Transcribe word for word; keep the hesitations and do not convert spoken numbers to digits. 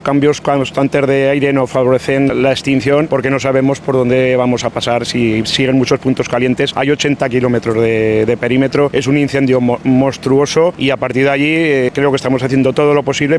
Cambios constantes de aire no favorecen la extinción porque no sabemos por dónde vamos a pasar si siguen muchos puntos calientes. Hay ochenta kilómetros de, de perímetro, es un incendio mo monstruoso y a partir de allí eh, creo que estamos haciendo todo lo posible.